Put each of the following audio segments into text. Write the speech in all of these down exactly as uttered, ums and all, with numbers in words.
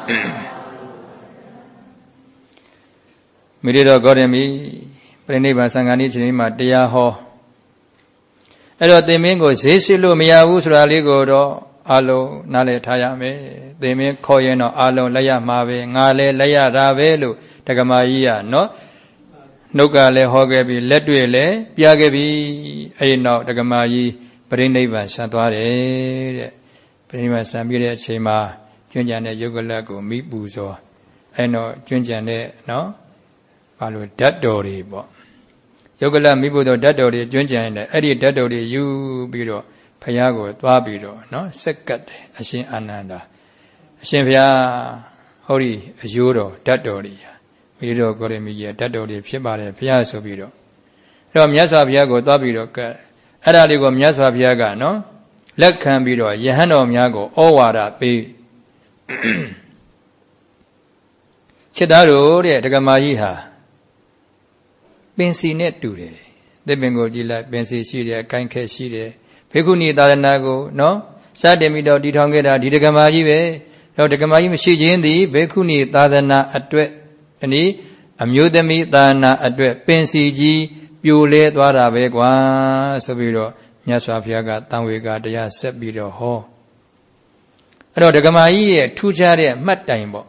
မိရိတော်ဂေါရမီပြိဋိဘံသံဃာနည်းချိန်မှာတရားဟောအဲ့တော့သင်မင်းကိုဈေးရှိလို့မရဘူးဆိုတာလေးကိုတော့အလုံးနားလည်ထားရမယ်သင်မင်းခေါ်ရင်တော့အလုံးလက်ရမှာပဲငါလည်းလက်ရတာပဲလို့တက္ကမကြီးကနော်နှုတ်ကလည်းဟောခဲ့ပြီလက်တွေ့လည်းပြခဲ့ပြီအဲ့ဒီနောက်တက္ကမကြီးပြိဋိဘံဆံသွားတယ်တဲ့ပြိဋိဘံဆံပြီးတဲ့အချိန်မှာကျွန်းကြံတဲ့ယုတ်ကလတ်ကိုမိပူဇော်အဲ့တော့ကျွန်းကြံတဲ့နော်ဘာလို့ဓာတ်တော်တွေပေါ့ယုတ်ကလမိဘတော်ဓာတ်တော်တွေကျွန်းကြံတယ်အဲ့ဒီဓာတ်တော်တွေယူပြီးတော့ဘုရားကိုသွားပြီးတော့နော်စက်ကတ်တယ်အရှင်အာနန္ဒာအရှင်ဘုရားဟောဒီအယိုးတော်ဓာတ်တော်တွေမိရိတော်ဂေါရမီကြီးဓာတ်တော်တွေဖြစ်ပါတယ်ဘုရားဆိုပြီးတော့အဲ့တော့မြတ်စွာဘုရားကိုသွားပြီးတော့ကတ်အဲ့ဒါလေးကိုမြတ်စွာဘုရားကနော်လက်ခံပြီးတော့ယဟန်တော်များကိုဩဝါဒပေးချစ်သားတို့တဲ့ဒကမာကြီးဟာပင်စီနဲ့တူတယ်သစ်ပင်ကိုကြည့်လိုက်ပင်စီရှိတယ်အကိုင်းခက်ရှိတယ်ဖေခုနီသာသနာကိုနော်စတင်ပြီးတော့တည်ထောင်ခဲ့တာဒီဒကမာကြီးပဲတော့ဒကမာကြီးမရှိခြင်းသည်ဖေခုနီသာသနာအတွက်ဒီနေ့အမျိုးသမီးသာသနာအတွက်ပင်စီကြီးပြိုလဲသွားတာပဲကွာဆိုပြီးတော့မြတ်စွာဘုရားကတန်ဝေကတရားဆက်ပြီးတော့ဟောအဲ့တော့ဒကမာကြီးရဲ့ထူးခြားတဲ့မှတ်တိုင်ပေါ့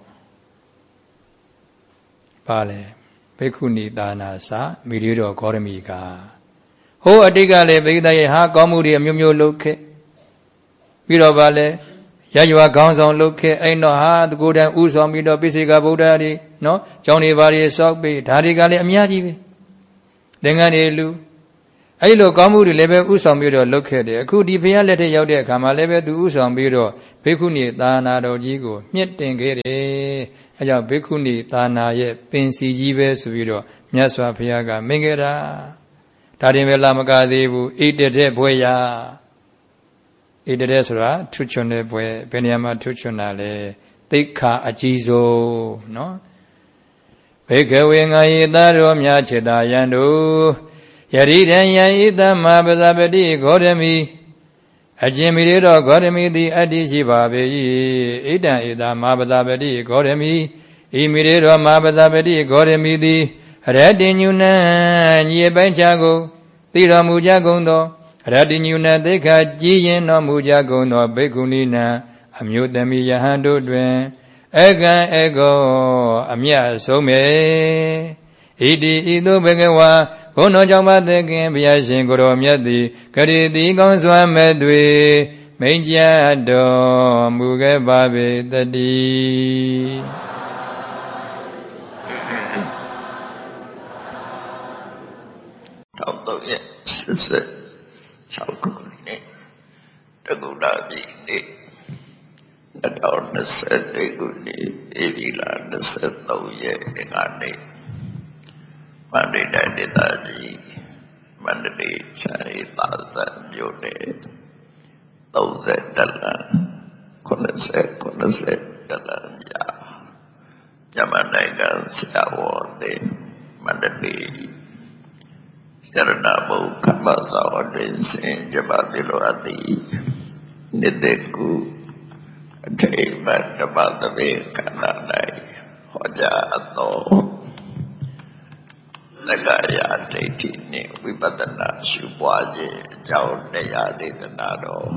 ပါလေဘိက္ခုနီသာနာစာမိရိတော်ဂေါရမီကဟိုအတိတ်ကလည်းဗိဒ္ဓရဲ့ဟာကောင်းမှုတွေအမျိုးမျိုးလုပ်ခဲ့ပြီးတော့ပါလေရရွာခေါင်းဆောင်လုပ်ခဲ့အဲ့တော့ဟာတကူတန်ဥဆောင်ပြီးတော့ပိစိကဗုဒ္ဓတွေနော်ကျောင်းတွေဘာတွေစောက်ပြီးဒါတွေကလည်းအများကြီးပဲသင်္ကန်းတွေလူအဲ့လိုကောင်းမှုတွေလည်းပဲဥဆောင်ပြီးတော့လုပ်ခဲ့တယ်အခုဒီဘုရားလက်ထက်ရောက်တဲ့အခါမှာလည်းပဲသူဥဆောင်ပြီးတော့ဘိက္ခုနီသာနာတော်ကြီးကိုမြင့်တင်ခဲ့တယ်အဲကြောင့်ဘိက္ခုနီသာနာရဲ့ပင်စီကြီးပဲဆိုပြီးတော့မြတ်စွာဘုရားကမိန့်ခဲ့တာဒါတင်ပဲလာမကသေးဘူးဣတတဲ့ဘွဲရဣတတဲ့ဆိုတာထွချွန်တဲ့ဘွဲဘယ်နေရာမှာထွချွန်တာလဲသိက္ခာအကြီးဆုံးနော်ဘေကဝေငါယေသားတော်များချစ်တာယံတို့ယရိတံယံဣသမပဇပတိဂေါရမီအချင်းမိရေတော်ဂေါရမီသည်အတ္တိရှိပါပေ၏ဣတံဣသမပဇပတိဂေါရမီဤမိရေတော်မပဇပတိဂေါရမီသည်ရတ္တိညုနံညီအပိုင်းခြားကိုသိတော်မူကြကုန်သောရတ္တိညုနံသိက္ခာကြည်ရင်တော်မူကြကုန်သောဘိက္ခုနီနံအမျိုးသမီးယဟန်တို့တွင်အကံအကောအမြတ်ဆုံးမေဣတိဤသို့ဘဂဝါဘုန်းတော်ကြောင့်မသက်ခင်ဘုရားရှင်ကိုရောမြတ်သည်ကရေတိကောင်းစွာမဲ့တွေမိန့်ကြားတော်မူခဲ့ပါပေတည်းတောက်တော့ရဲ့ဆက်ဆက်၆ခုနှစ်တကုလာပြီနေ့နှစ်ထောင်နှစ်ဆယ်တစ်ခုနှစ်ဧပြီလနှစ်ဆယ်သုံးရက်နေ့မန္တလေးတိုင်းဒေသကြီးမန္တလေးချမ်းရီသာသနာမြို့နယ်သုံးဆယ်တလန်ခုနှစ်ဆယ်ခုနှစ်ဆယ်တလန်ကြာမြန်မာနိုင်ငံဆရာဝန်တွေမန္တလေးရတနာဘုံကမ္ဘာစာဝတ္တင်စင်ကြပါတိလိုအပ်သည်နှစ်သက်ကူအထိတ်မှတ်ဓမ္မသဘေခန္ဓာ၌ဟောကြားအပ်သောသက္ကာယဒိဋ္ဌိနှင့်ဝိပဿနာရှုပွားခြင်းအကြောင်းတရားဒေသနာတော်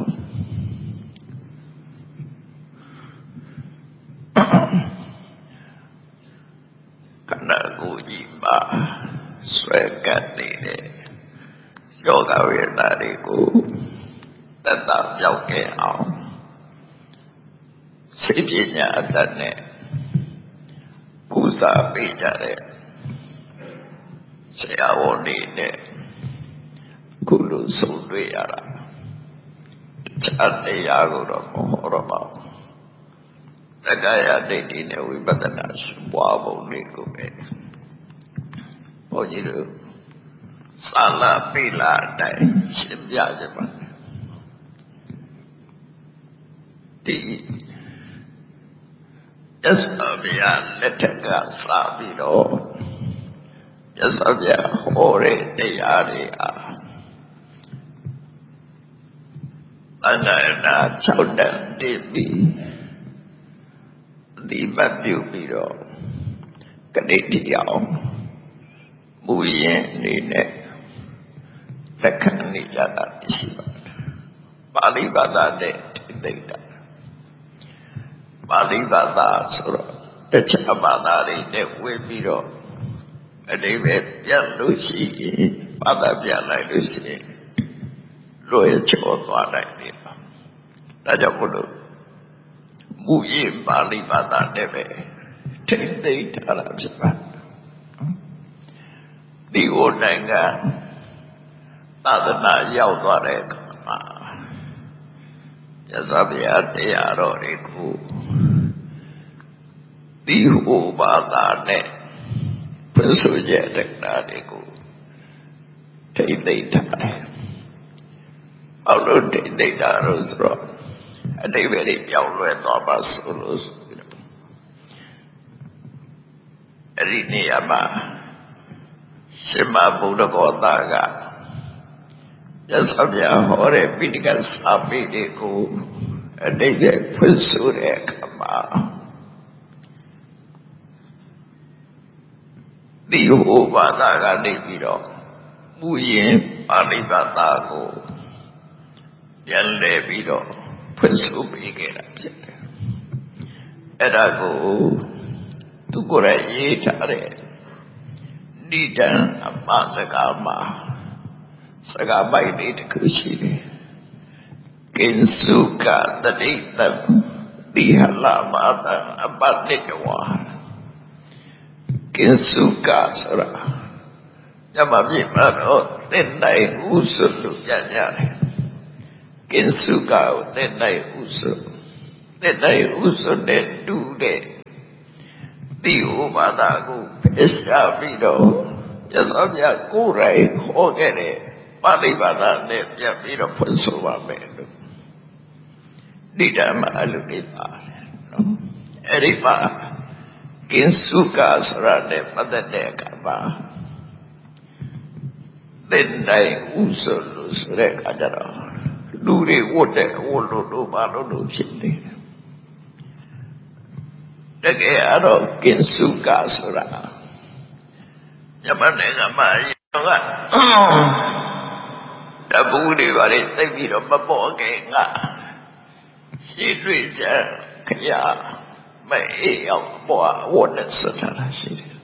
ခန္ဓာကိုယ်ကြီးမှာဆွဲကပ်နေတဲ့ယောဂဝေဒနာတွေကိုသက်သာပြောင်းခဲ့အောင်စိတ်ပညာအတ္တနဲ့ပူဇော်ပေးကြတဲ့ဆရာဝန်တွေနဲ့ခုလိုဆုံးတွေ့ရတာတခြားတရားကိုတော့မဟောတော့ပါဘူးသက္ကာယဒိဋ္ဌိနဲ့ဝိပဿနာရှုပွားပုံတွေကိုပဲဘုန်းကြီးတို့သာလပိလာအတိုင်းရှင်းပြကြပါဒီယသဗျာလက်ထက်ကစပြီးတော့ယသဗျာဟောတဲ့တရားတွေအားအနန္တ၆တန်တည်ပြီးဒီမတ်ပြုပြီးတော့ကတိတရားမူရင်နေနဲ့လက်ခံနေကြတာရှိပါတယ်ပါဠိဘာသာနဲ့သိတာပါဠိဘာသာဆိုတော့တခြားဘာသာတွေနဲ့ဝေပြီးတော့အတိပဲပြန်လို့ရှိရင်ဘာသာပြန်လိုက်လို့ရှိရင်လွယ်ချောသွားနိုင်တယ်ဒါကြောင့်မလို့မူရင်းပါဠိဘာသာနဲ့ပဲထိမ့်သိမ်းထားတာဖြစ်ပါတယ်ဒီဟိုနိုင်ငံသာသနာရောက်သွားတဲ့အခါမှာရသော်ဗျာတရားတော်တွေကိုဒီဟိုဘာသာနဲ့ပြဆိုကြတဲ့တရားတွေကိုထိမ့်သိမ်းထားတယ်အောက်လို့ထိမ့်သိမ်းတာလို့ဆိုတော့အတိပ္ပယ်ပြောင်းလဲသွားပါဆိုလို့အဲ့ဒီနေရာမှာရှင်မဘုရားကောတာကရသော်ဗျာဟောတဲ့ပိဋကစာပေတွေကိုအတိပ္ပယ်ဖွင့်ဆိုတဲ့အခါမှာဒီဟိုဘာသာကနေပြီးတော့မူရင်ပါဠိဘာသာကိုပြန်လည်ပြီးတော့ဖွင့်ဆိုပေးခဲ့တာဖြစ်တယ်အဲ့ဒါကိုသူကိုယ်ရရေးထားတဲ့နိဒံအပစကားမှာစကားပိုက်လေးတစ်ခုရှိတယ်ကိဉ္စုကတတိတံတိဟလမာတံအပတိတဝါကိဉ္စုကဆိုတာညမပြည့်မှာတော့သင်နိုင်ဥစွလို့ပြန်ကြတယ်ကိဉ္စုကကိုသင်နိုင်ဥစွသင်နိုင်ဥစွနဲ့တူတဲ့ဒီဥပါဒကိုဖျက်ပြီးတော့ရသော်ဗျာကိုယ်တိုင်ဟောခဲ့တဲ့ပါဠိဘာသာနဲ့ပြန်ပြီးတော့ဖွင့်ဆိုပါမယ်လို့ဒီဓမ္မအလုပ်တွေပါတယ်နော်အဲ့ဒီမှာကိဉ္စုကဆိုတာနဲ့ပတ်သက်တဲ့အခါမှာသင်တိုင်းဥစွလို့ဆိုတဲ့အခါကျတော့လူတွေဝတ်တဲ့ဝတ်လို့လို့ဘာလို့လို့ဖြစ်နေတယ်တကယ်အဲ့တော့ကိဉ္စုကဆိုတာညမနဲ့ကမှရောကတပူတွေပါလေသိပြီးတော့မပေါ်ခဲ့ငါရှိတွေ့ကြခရမအေးရောက်ပေါ်ဝတ်နဲ့စတာရှိတယ်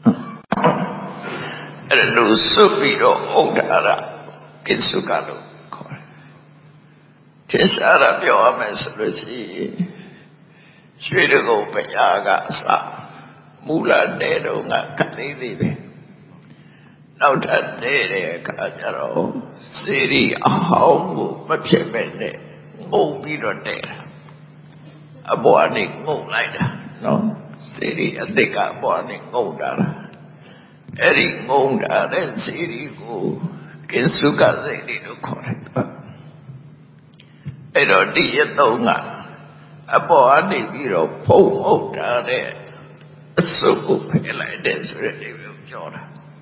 အဲ့လိုစွပ်ပြီးတော့ဥဒ္ဒါရကိဉ္စုကလို့ခေါ်တယ်သေစာရပြောရမယ်ဆိုလို့ရှိရင်ရွှေတကုတ်ဘုရားကအစမူလတဲ့တော့ငါခသေးသေးပဲနောက်ထပ်နေတဲ့အခါကျတော့စေရီအဟောင်းကိုမဖြစ်ပဲနဲ့ငုံပြီးတော့တဲ့တာအပေါ်ကနေငုံလိုက်တာနော်စေရီအသစ်ကအပေါ်ကနေငုံတာအဲ့ဒီငုံတာတဲ့စေရီကိုကိဉ္စုကစေရီလို့ခေါ်တယ်အဲ့တော့ဒီရတော့ငါအပေါ်ကနေပြီးတော့ဖုံးအုပ်တာတဲ့အစုပ်ကိုဖယ်လိုက်တဲ့ဆိုတဲ့အိဗယ်ပြောတာ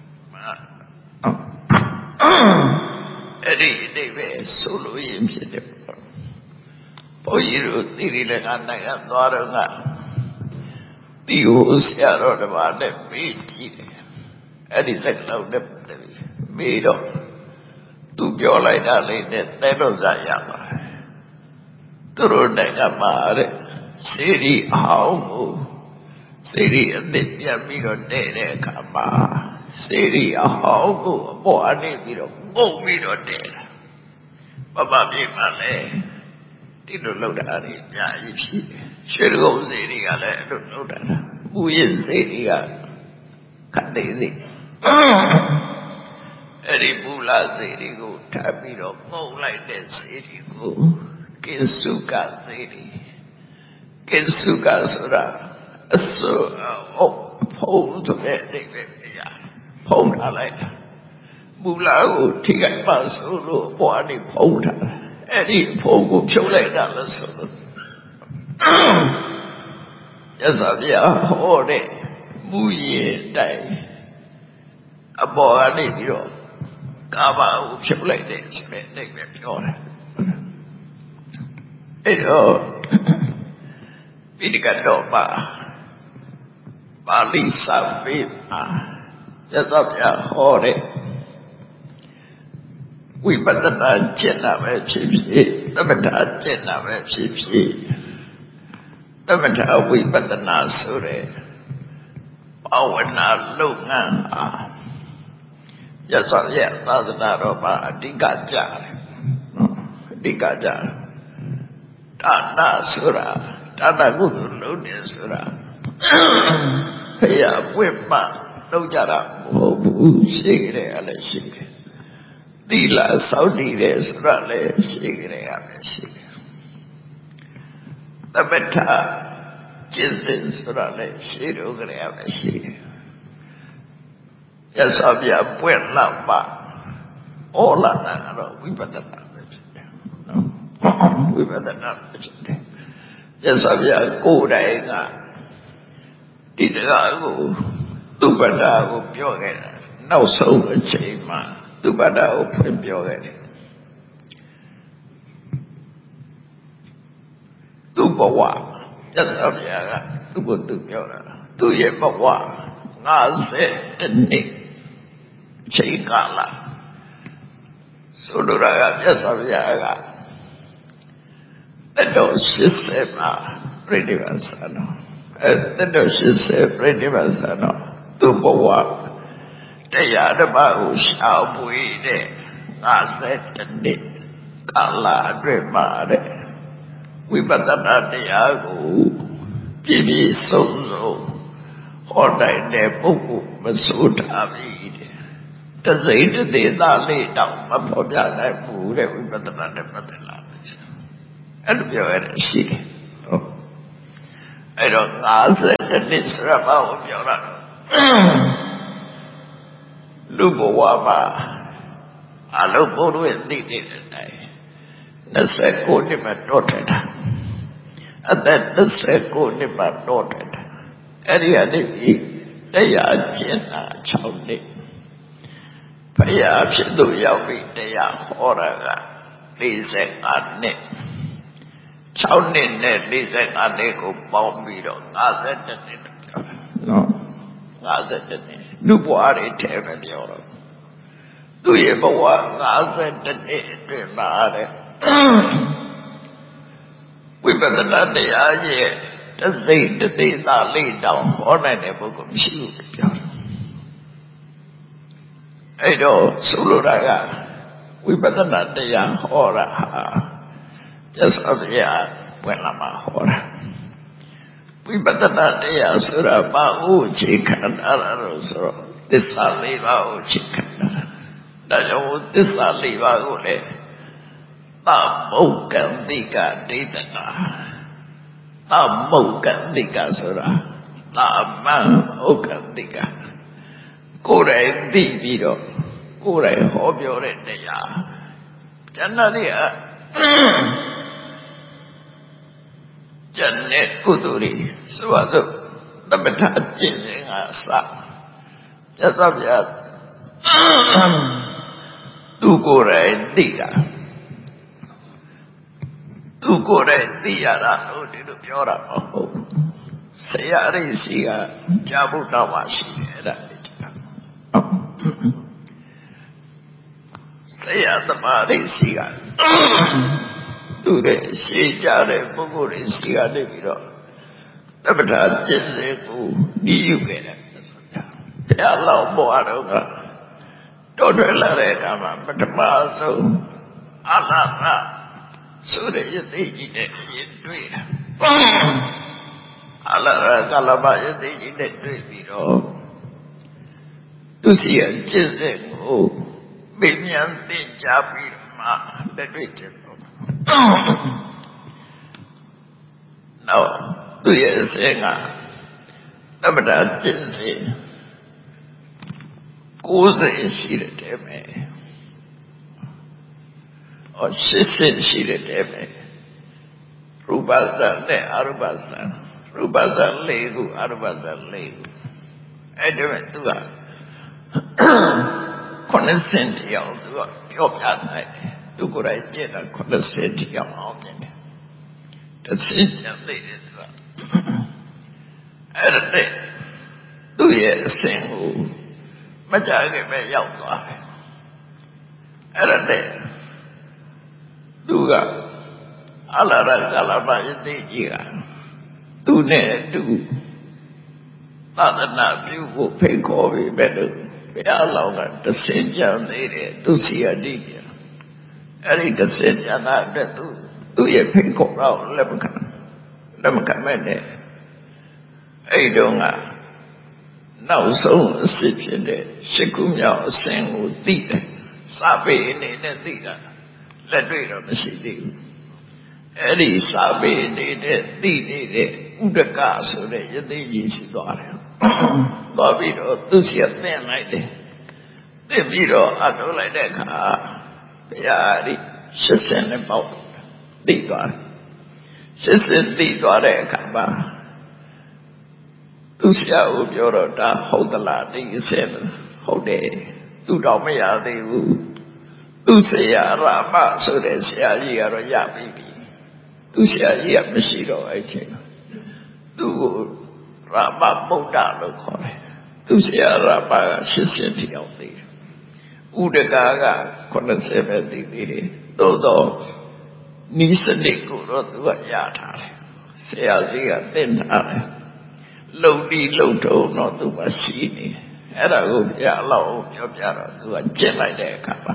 အဲ့ဒီအိဗယ်ဆိုလို့ရင်ဖြစ်တယ်ဘုန်းကြီးတို့တိရိလကနိုင်ငံသွားတော့ကဒီဟိုဆရာတော်တစ်ပါးနဲ့မေးကြည့်တယ်အဲ့ဒီစက်လောက်နဲ့ပတ်သက်ပြီးမေးတော့သူပြောလိုက်တာလေးနဲ့တဲတော့စားရပါသူတို့နိုင်ငံမှာတဲ့စေရီအဟောင်းကိုစေရီအသစ်ပြန်ပြီးတော့တဲ့တဲ့အခါမှာစေရီအဟောင်းကိုအပေါ်အနေပြီးတော့ငုံပြီးတော့တဲ့တာဘဘပြေမှလည်းဒီလိုလောက်တာအများကြီးဖြစ်တယ်ရွှေကုန်းစေရီကလည်းအဲ့လိုလောက်တာပူရင်စေရီကခတ်သေးသေးအဲ့ဒီပူလာစေရီကိုထပ်ပြီးတော့ငုံလိုက်တဲ့စေရီကိုကိဉ္စုကစေရီကိဉ္စုကဆိုတာအစို့ဖုံးဆိုတဲ့အိဗယ်ပြရဖုံးထားလိုက်တာမူလာကိုထိခိုက်ပါဆိုလို့ဘွားနေဖုံးထားတာအဲ့ဒီဖုံးကိုဖြုတ်လိုက်တာလို့ဆိုလို့ရသော်ဗျာဟောတဲ့မူရင်တိုင်အပေါ်ကနေပြီးတော့ကာဘာကိုဖြုတ်လိုက်တဲ့ဆိုတဲ့အိဗယ်ပြောတာအဲ့တော့ပိဋကတော်ပါပါဠိစာပေမှာရသော်ပြဟောတဲ့ဝိပဿနာကျင့်တာပဲဖြစ်ဖြစ်သမထကျင့်တာပဲဖြစ်ဖြစ်သမထဝိပဿနာဆိုတဲ့ဘာဝနာလုပ်ငန်းဟာရသော်ပြသာသနာတော်မှာအဓိကကြတယ်အဓိကကြတယ်ဒါနဆိုတာဒါနကုသိုလ်လုပ်တယ်ဆိုတာဖယားပွင့်မှလုပ်ကြတာမဟုတ်ဘူးရှိကြတယ်အဲ့လည်းရှိတယ်သီလစောင့်တည်တယ်ဆိုတာလည်းရှိကြတယ်အဲ့လည်းရှိတယ်သမထကျင့်စဉ်ဆိုတာလည်းရှိတော့ကြတယ်အဲ့လည်းရှိတယ်ရသော်ပြပွင့်လာမှဩလာတာတော့ဝိပဿနာပဲဖြစ်တယ်နော်ဝိပဿနာပဲဖြစ်တယ်ရသော်ပြကိုယ်တိုင်ကဒီစကားကိုသူပ္ပဒါကိုပြောခဲ့တာနောက်ဆုံးအချိန်မှာသူပ္ပဒါကိုဖွင့်ပြောခဲ့တယ်သူ့ဘဝရသော်ပြကသူ့ကိုသူပြောတာသူ့ရဲ့ဘဝငါးဆယ်နှစ်အချိန်ကာလဆိုလိုတာကရသော်ပြကတတော်ရှစ်ဆယ်မှာပြိဋိဘဆာနောအဲ့တတော်ရှစ်ဆယ်ပြိဋိဘဆာနောသူ့ဘဝတရားဓမ္မကိုရှောင်ပွေတဲ့ငါးဆယ်နှစ်ကာလအတွင်းမှာတဲ့ဝိပဿနာတရားကိုပြည့်ပြည့်စုံစုံဟောနိုင်တဲ့ပုဂ္ဂိုလ်မဆိုထားပြီတဲ့တသိတသေးသားလေးတောင်မဖော်ပြနိုင်ဘူးတဲ့ဝိပဿနာနဲ့ပတ်သက်လာအဲ့လိုပြောရတဲ့ရှိတယ်ဟုတ်အဲ့တော့ငါးဆယ်နှစ်ဆိုတာဘာကိုပြောတာလူဘဝမှာအလုံးဘုရားရဲ့သိတဲ့တိုင်နှစ်ဆယ်ကိုနှစ်မှတော့ထတာအသက်နှစ်ဆယ်ကိုနှစ်မှတော့ထတာအဲ့ဒီအနေနဲ့တရားကျင့်တာ၆နှစ်ဘုရားဖြစ်သူရောက်ပြီးတရားဟောတာက၄၅နှစ်၆နှစ်နဲ့၄၅နှစ်ကိုပေါင်းပြီးတော့၅၁နှစ်နော်၅၁နှစ်လူဘဝတွေထဲပဲပြောတော့သူ့ရဲ့ဘဝ၅၁နှစ်အတွင်းမှာတဲ့ဝိပဿနာတရားရဲ့တသိတသိသာလေးတောင်ဟောနိုင်တဲ့ပုဂ္ဂိုလ်မရှိဘူးပြောတယ်အဲ့တော့ဆိုလိုတာကဝိပဿနာတရားဟောတာဟာရသော်ပြဝင်လာမှာဟောတာဝိပဿနာတရားဆိုတာဘာကိုအခြေခံတာလို့ဆိုတော့သစ္စာလေးပါးကိုအခြေခံတာဒါကြောင့်သစ္စာလေးပါးကိုလေသမုတ်ကံတိကဒိဋ္ဌနာသမုတ်ကံတိကဆိုတာသမုတ်ကံတိကကိုယ်တိုင်သိပြီးတော့ကိုယ်တိုင်ဟောပြောတဲ့တရားဉာဏ်နဲ့ကျန်တဲ့ကုသိုလ်တွေဆိုတော့သမထကျင့်စဉ်ကစရသော်ပြသူကိုယ်တိုင်သိတာသူကိုယ်တိုင်သိရတာလို့ဒီလိုပြောတာမဟုတ်ဘူးဆရာရိစီကကြားဖို့တော့မှရှိတယ်အဲ့ဒါလေးကြည့်တာဆရာသမားရိစီကသူတဲ့ရှေးကြတဲ့ပုဂ္ဂိုလ်တွေစီကနေပြီးတော့သမထကျင့်စဉ်ကိုဤယူခဲ့တယ်ဘုရားလောက်ဘွားတော့ကတော်ထွက်လာတဲ့အခါမှာပထမဆုံးအလဟံဆိုတဲ့ယသိကြီးနဲ့ရင်တွေ့တာအလဟံကလမယသိကြီးနဲ့တွေ့ပြီးတော့သူစီရဲ့ကျင့်စဉ်ကိုပြင်းပြန်သင်ကြားပြီးမှလက်တွေ့ကျင့်တော့နောက်သူရဲ့အစင်ကသမထကျင့်စဉ်ကိုယ်စိတ်ရှိတဲ့မဲ့哦，是是是的，对不对？รูปဇာတ်နဲ့အရူပဇာတ်ရူပဇာတ်လေးခုအရူပဇာတ်လေးခုအဲ့ဒါပဲသူကခုနှစ်ဆင့်တရားသူကပြောပြနိုင်တယ်သူကိုယ်တိုင်ကျင့်တာခုနှစ်ဆင့်တရားအောင်မြင်တယ်တစ်ဆင့်ကျန်သေးတယ်သူကအဲ့ဒါနဲ့သူ့ရဲ့အစဉ်ကိုမကြခင်ပဲရောက်သွားတယ်အဲ့ဒါနဲ့သူကအလာရကလာမယသိကြီးကသူနဲ့အတူသာသနာပြုဖို့ဖိတ်ခေါ်ပြီးပဲလို့ဘုရားလောင်းကတဆင်ကြံသေးတယ်သူစီအတိကျအဲ့ဒီတဆင်ကြံတာအတွက်သူသူ့ရဲ့ဖိတ်ခေါ်တော့လက်မခံလက်မခံမဲ့နဲ့အဲ့တုန်းကနောက်ဆုံးအစ်ဖြစ်တဲ့ရှစ်ခုမြောက်အစဉ်ကိုသိတယ်စာပေအနေနဲ့သိတာလက်တွေ့တော့မရှိသေးဘူးအဲ့ဒီစာပေအနေနဲ့သိနေတဲ့ဥဒကဆိုတဲ့ယသိကြီးရှိသွားတယ်သွားပြီးတော့သူစီအသင်လိုက်တယ်သင်ပြီးတော့အထုတ်လိုက်တဲ့အခါဘုရားဒီရှစ်ဆယ်နဲ့ပေါ့သိသွားတယ်ရှစ်ဆယ်သိသွားတဲ့အခါမှာသူဆရာကိုပြောတော့ဒါဟုတ်သလားသိစဲဟုတ်တယ်သူတော့မရသေးဘူးသူဆရာရမဆိုတဲ့ဆရာကြီးကတော့ရပြီပြီသူဆရာကြီးကမရှိတော့အဲ့ချိန်သူ့ကိုရမဗုဒ္ဓလို့ခေါ်တယ်သူဆရာရမကရှစ်ဆယ်တိအောင်သိတယ်ဥဒကာကခုနှစ်ဆယ်ပဲသိသေးတယ်သို့တော့နိစ္စနစ်ကိုတော့သူကရထားတယ်ဆရာကြီးကသင်ထားတယ်လုံဒီလုံထုံတော့သူကရှိနေအဲ့ဒါကိုဘုရားလောက်ပြောပြတော့သူကကျင့်လိုက်တဲ့အခါမှာ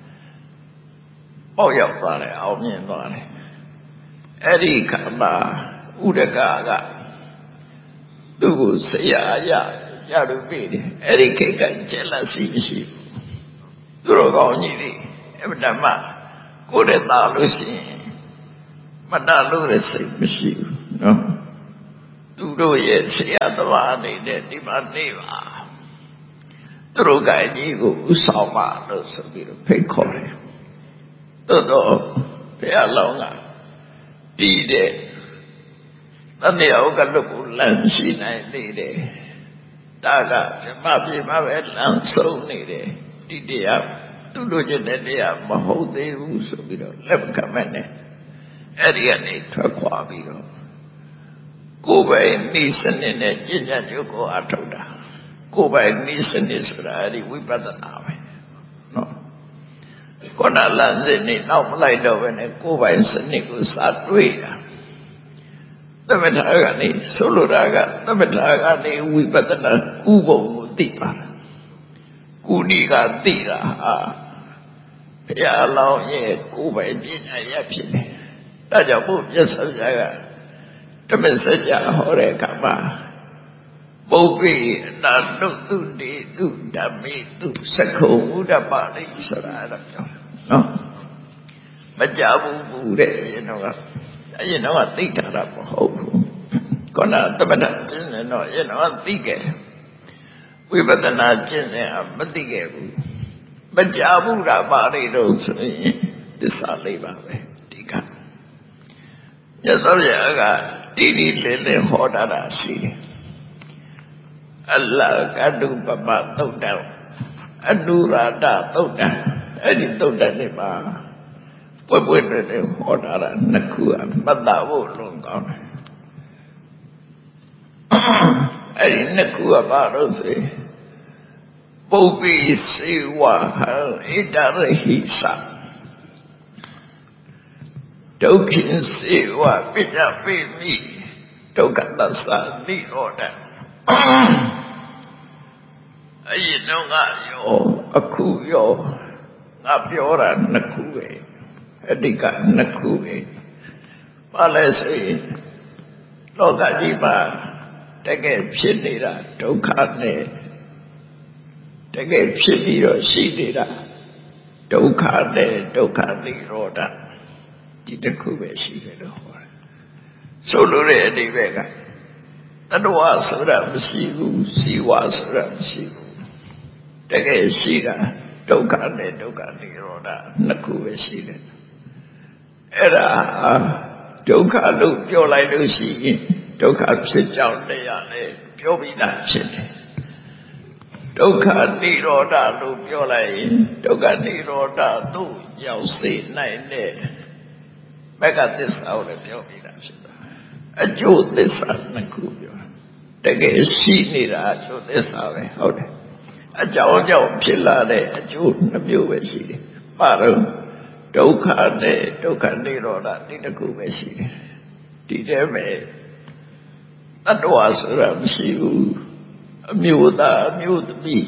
ပေါ့ရောက်သွားတယ်အောင်မြင်သွားတယ်အဲ့ဒီခါမှာဥဒကာကသူ့ကိုဆရာရရလို့ပြီးတယ်အဲ့ဒီခေတ်ကကျက်လက်စီမရှိဘူးသူတို့ကောင်းကြီးတွေအမှန်တမ်းကိုယ်တည်းသားလို့ရှိရင်မတလို့တဲ့စိတ်မရှိဘူးနော်သူတို့ရဲ့ဆရာသမားနေတဲ့ဒီမှာနေပါသူတို့ကကြီးကိုဥဆောင်ပါလို့ဆိုပြီးတော့ဖိတ်ခေါ်တယ်တော်တော်ဘုရားလောင်းကဒီတဲ့တမယောကလုတ်ကိုလမ်းရှိနိုင်သေးတယ်ဒါကပြမပြမပဲလမ်းဆုံးနေတယ်ဒီတရားသူတို့ကျတဲ့တရားမဟုတ်သေးဘူးဆိုပြီးတော့လက်ခံမဲ့နဲ့အဲ့ဒီကနေထွက်ခွာပြီးတော့ကိုယ်ပိုင်နိစ္စနစ်နဲ့ဉာဏ်ဉာဏ်ကျုပ်ကိုအထောက်တာကိုယ်ပိုင်နိစ္စနစ်ဆိုတာအဲ့ဒီဝိပဿနာပဲနော်ကိုယ်နာလမ်းစဉ်နေတော့မလိုက်တော့ဘဲနဲ့ကိုယ်ပိုင်စနစ်ကိုစာတွေးတာသမထကနေဆိုလိုတာကသမထကနေဝိပဿနာကုဘုံကိုသိပါတာကုဏီကသိတာဟာဘုရားလောင်းရဲ့ကိုယ်ပိုင်ပညာရဖြစ်တယ်ဒါကြောင့်ဘုရားဆရာကတမစကြာဟောတဲ့အခါမှာပုပ္ပိအနာနုတုတိတုဓမ္မိတုသက္ခုဥဒ္ဓပါဠိဆိုတာအဲ့ဒါပြောနော်မကြဘူးဘူးတဲ့ရင်တော့အရင်တော့သိတာတော့မဟုတ်ဘူးခေါဏသမထကျင့်တယ်တော့ရင်တော့သိခဲ့ဝိပဿနာကျင့်တယ်မသိခဲ့ဘူးမကြဘူးတာပါဠိတော့ဆိုရင်သစ္စာလေးပါပဲဒီကရသော်ရကတိတိလေးလေးဟောတာရှိတယ်အလ္လာဟ်ကတုပပသုတ်တံအနုရာဒသုတ်တံအဲ့ဒီသုတ်တံနဲ့ပါပွက်ပွက်နဲ့ဟောတာနှစ်ခုအမှတ်သားဖို့လုံးကောင်းတယ်အဲ့ဒီနှစ်ခုကဘာလို့ဆိုပုပ္ပိစေဝဟံဣတရဟိသဒုက္ခိစေဝပိကြပိမိဒုက္ခသစ္စာနိရောဓအရင်တော့ကရောအခုရောငါပြောတာနှစ်ခုပဲအတိကနှစ်ခုပဲဘာလဲဆိုရင်လောကကြီးမှာတကယ်ဖြစ်နေတာဒုက္ခနဲ့တကယ်ဖြစ်ပြီးတော့ရှိနေတာဒုက္ခနဲ့ဒုက္ခနိရောဓဒီတစ်ခုပဲရှိတယ်လို့ဟောတယ်ဆိုလိုတဲ့အဓိပ္ပာယ်ကတတဝဆိုတာမရှိဘူးစီဝဆိုတာမရှိဘူးတကယ်ရှိတာဒုက္ခနဲ့ဒုက္ခနိရောဓနှစ်ခုပဲရှိတယ်အဲ့ဒါဒုက္ခလို့ပြောလိုက်လို့ရှိရင်ဒုက္ခဖြစ်ကြောင်းတရားလည်းပြောပြီးသားဖြစ်တယ်ဒုက္ခနိရောဓလို့ပြောလိုက်ရင်ဒုက္ခနိရောဓသို့ရောက်စေနိုင်တဲ့မဂ္ဂသစ္စာကိုလည်းပြောပြီးသားဖြစ်တာအကျိုးသစ္စာနှစ်ခုပြောတကယ်ရှိနေတာအကျိုးသစ္စာပဲဟုတ်တယ်အကြောင်းကြောင့်ဖြစ်လာတဲ့အကျိုးနှစ်မျိုးပဲရှိတယ်ပါတော့ဒုက္ခနဲ့ဒုက္ခនិရောဓဒီတစ်ခုပဲရှိတယ်ဒီတည်းပဲတတ္တဝါဆိုတာမရှိဘူးအမျိုးသားအမျိုးသမီး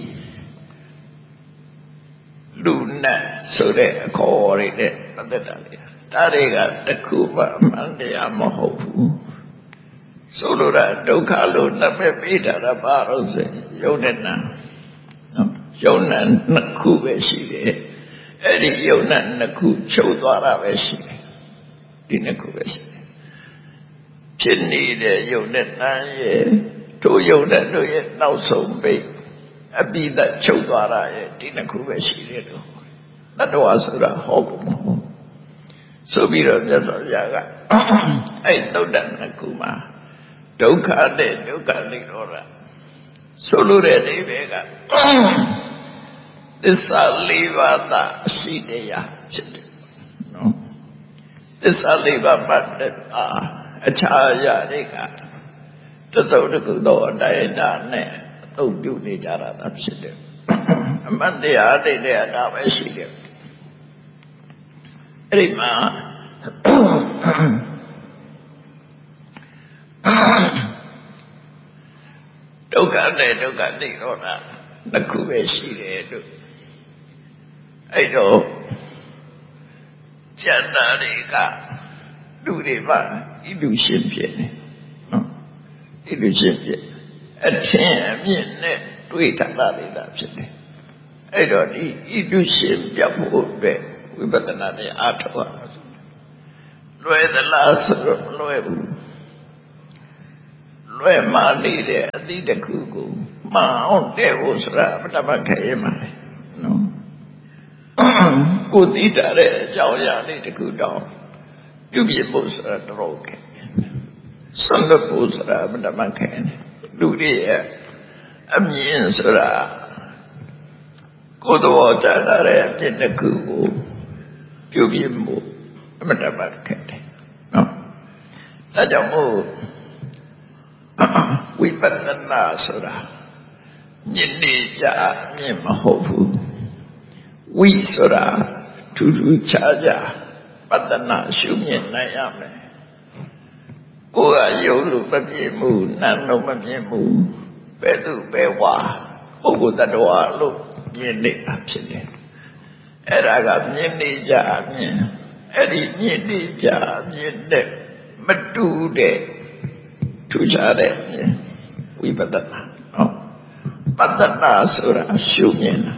လူနဲ့ဆိုတဲ့အခေါ်ရတဲ့ပတ်သက်တာလေဒါတွေကတစ်ခုမှအမှန်တရားမဟုတ်ဘူးဆိုလိုတာဒုက္ခလို့နာမည်ပေးတာကဘာလို့ဆိုယုံနဲ့နာနော်ယုံနဲ့နှစ်ခုပဲရှိတယ်အဲ့ဒီယုံနဲ့နှစ်ခုချုပ်သွားတာပဲရှိတယ်ဒီနှစ်ခုပဲရှိတယ်ဖြစ်နေတဲ့ယုံနဲ့နာရဲ့တို့ယုံနဲ့တို့ရဲ့နောက်ဆုံးပိတ်အပိဓာချုပ်သွားတာရဲ့ဒီနှစ်ခုပဲရှိတယ်တော့တတ္တဝါဆိုတာဟောကုန်မဟုတ်ဆိုပြီးတော့မြတ်စွာဘုရားကအဲ့တုတ်တန်နှစ်ခုမှာဒုက္ခနဲ့ဒုက္ခនិရောဓဆိုလိုတဲ့အိဗေကသစ္စာလေးပါးသာအရှိတရားဖြစ်တယ်နော်သစ္စာလေးပါးပတ်တဲ့အခြားအရာတွေကတစုံတစ်ခုသောအတိုင်းဒါနဲ့အသုံးပြုနေကြတာသာဖြစ်တယ်အမှန်တရားသိတဲ့ဒါပဲရှိတယ်အဲ့ဒီမှာဒုက္ခနဲ့ဒုက္ခនិရောဓနှစ်ခုပဲရှိတယ်လို့အဲ့တော့ကျန်တာတွေကလူတွေပါဤလူရှင်ဖြစ်နေနော်ဤလူရှင်ဖြစ်အထင်အမြင်နဲ့တွေးထားတာတွေသာဖြစ်တယ်အဲ့တော့ဒီဤလူရှင်ပြောက်ဖို့အတွက်ဝိပဿနာနဲ့အားထုတ်ရမှာလွယ်သလားဆိုတော့မလွယ်ဘူးလွယ်မှနေတဲ့အသည့်တစ်ခုကိုမအောင်တဲ့ဖို့ဆိုတာပထမခဲရမှာနော်ကိုသိတာတဲ့အကြောင်းအရာလေးတစ်ခုတော့ပြုပြဖို့ဆိုတာတော့ခဲဆွမ်းလို့ဖို့ဆိုတာပထမခဲလူတွေရဲ့အမြင်ဆိုတာကိုယ်တော်ကြားတဲ့အပြစ်တစ်ခုကိုပြုပြဖို့အမှန်တမ်းခဲတယ်နော်ဒါကြောင့်မို့ဝိပဿနာဆိုတာမြင်နေကြမြင်မဟုတ်ဘူးဝိဆိုတာထူးထူးခြားခြားပဿနာရှုမြင်နိုင်ရမယ်ကိုယ်ကယုံလို့မပြည့်မှုနာလို့မပြည့်မှုဘယ်သူဘယ်ဝါပုဂ္ဂိုလ်တ attva လို့မြင်နေတာဖြစ်တယ်အဲ့ဒါကမြင်နေကြမြင်အဲ့ဒီမြင်နေကြမြင်တဲ့မတူတဲ့ထူးခြားတဲ့ဝိပဿနာနော်ပဿနာဆိုတာရှုမြင်တာ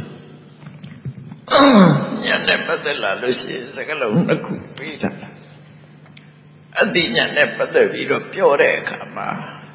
ဉာဏ်နဲ့ပတ်သက်လာလို့ရှိရင်စကားလုံးနှစ်ခုပေးတာအသိဉာဏ်နဲ့ပတ်သက်ပြီးတော့ပြောတဲ့အခါမှာ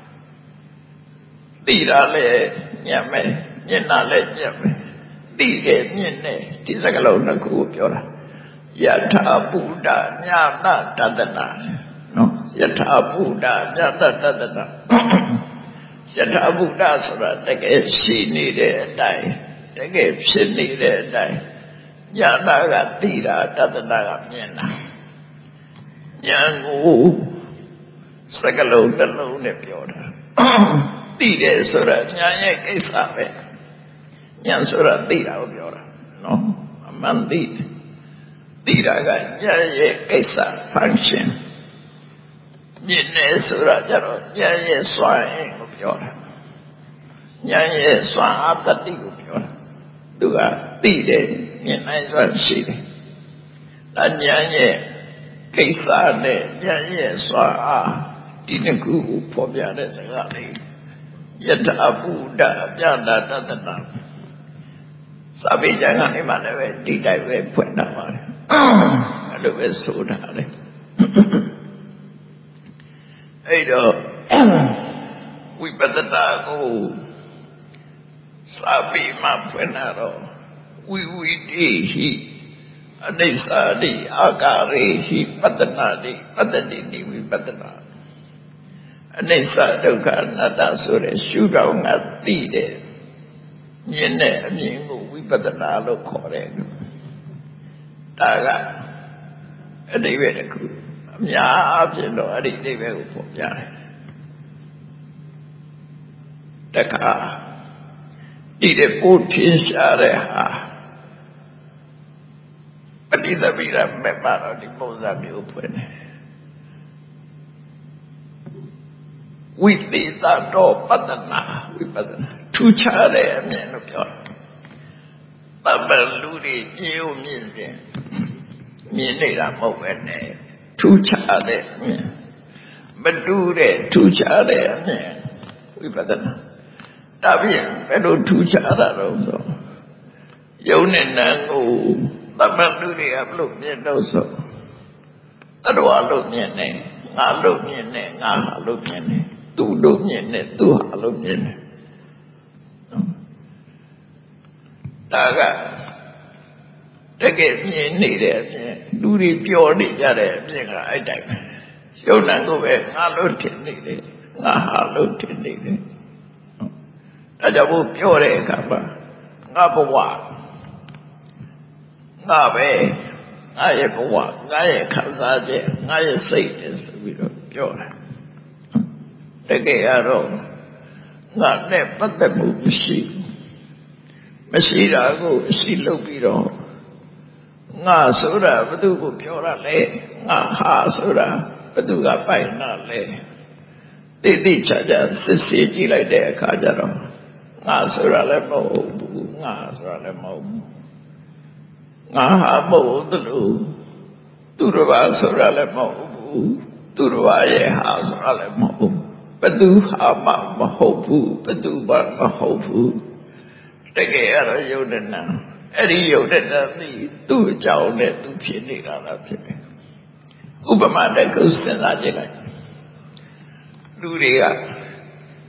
သိတာလည်းဉာဏ်ပဲမြင်တာလည်းဉာဏ်ပဲသိတယ်မြင်တယ်ဒီစကားလုံးနှစ်ခုကိုပြောတာယထာဘုဒ္ဓညာတတတနာနော်ယထာဘုဒ္ဓညာတတတနာယထာဘုဒ္ဓဆိုတာတကယ်ရှိနေတဲ့အတိုင်းတကယ်ဖြစ်နေတဲ့အတိုင်းညာနာကသိတာတတနာကမြင်တာညာကိုစကလုံးတစ်လုံးနဲ့ပြောတာသိတယ်ဆိုတာညာရဲ့ကိစ္စပဲညာဆိုတာသိတာကိုပြောတာနော်အမှန်သိတယ်သိတာကညာရဲ့ကိစ္စ function မြင်တယ်ဆိုတာကြတော့ညာရဲ့စွမ်းအင်ကိုပြောတာညာရဲ့စွမ်းအားတတိကိုပြောတာသူကသိတယ်မြင်နိုင်စွမ်းရှိတယ်ဒါညာရဲ့ကိစ္စနဲ့ညာရဲ့စွမ်းအားဒီနှစ်ခုကိုဖော်ပြတဲ့စကားလေးယထာဘုဒ္ဓပြတာတတနာစာပေကျမ်းကနေမှလည်းပဲဒီတိုင်းပဲဖွင့်တာပါလေအဲ့လိုပဲဆိုတာလေအဲ့တော့ဝိပဿနာကိုစာပေမှာဖွင့်တာတော့ဝိဝိတိဟိအနိစ္စတိအာကာရေဟိပတ္တနာတိပတ္တတိတိဝိပဿနာအနိစ္စဒုက္ခအနတ္တဆိုတဲ့ရှုထောင့်ကသိတယ်မြင်တဲ့အမြင်ကိုဝိပဿနာလို့ခေါ်တယ်ဒါကအတိပ္ပယ်တစ်ခုအအများဖြစ်တော့အဲ့ဒီအိဗယ်ကိုပေါ်ပြတယ်တခါဒီတဲ့ပို့ထင်းရှားတဲ့ဟာပဋိသမိရမဲ့ပါတော့ဒီပုံစံမျိုးဖွင့်တယ်ဝိသေသတော်ပတ္တနာဝိပဿနာထူးခြားတဲ့အမြင်လို့ပြောတယ်တပ္ပလူတွေမြင်ဦးမြင်စဉ်မြင်နေတာမဟုတ်ပဲနဲ့ထူးခြားတဲ့အမြင်မတူတဲ့ထူးခြားတဲ့အမြင်ဝိပဿနာဒါပြင်ဘယ်လိုထူးခြားတာတော့ဆိုယုံနဲ့နံကိုတမန်လူတွေကဘလို့မြင်တော့ဆိုတတော်လို့မြင်နေငါလို့မြင်နေငါဟာလို့မြင်နေသူလို့မြင်နေသူဟာလို့မြင်နေဒါကတကယ်မြင်နေတဲ့အပြင်လူတွေပြောနေကြတဲ့အပြင်ကအဲ့တိုင်းပဲယုံနံကိုပဲငါလို့ထင်နေတယ်ငါဟာလို့ထင်နေတယ်ဒါကြောင့်ဘုပြောတဲ့အခါမှာငါဘဝငါပဲငါရဲ့ဘဝငါရဲ့ခံစားချက်ငါရဲ့စိတ်နဲ့ဆိုပြီးတော့ပြောတာတကယ်ကတော့ငါနဲ့ပတ်သက်မှုမရှိမရှိတာကိုရှိလုပ်ပြီးတော့ငါဆိုတာဘသူကိုပြောရလဲငါဟာဆိုတာဘသူကပိုင်နာလဲတိတိကျကျစစ်ဆေးကြည့်လိုက်တဲ့အခါကျတော့ငါဆိုတာလည်းမဟုတ်ဘူးငါဆိုတာလည်းမဟုတ်ဘူးငါဟာမဟုတ်သလိုသူတစ်ပါးဆိုတာလည်းမဟုတ်ဘူးသူတစ်ပါးရဲ့ဟာဆိုတာလည်းမဟုတ်ဘူးဘသူဟာမှမဟုတ်ဘူးဘသူမှမဟုတ်ဘူးတကယ်ကတော့ယုံတဲ့နာအဲ့ဒီယုံတဲ့နာဒီသူ့အကြောင်းနဲ့သူဖြစ်နေတာလားဖြစ်တယ်ဥပမာတစ်ခုစဉ်းစားကြည့်လိုက်လူတွေက